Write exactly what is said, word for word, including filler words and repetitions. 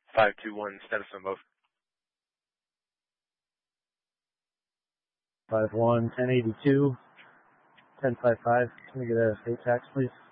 five two one, status on both. five one, ten eighty-two, ten fifty-five. Can we get a state tax, please?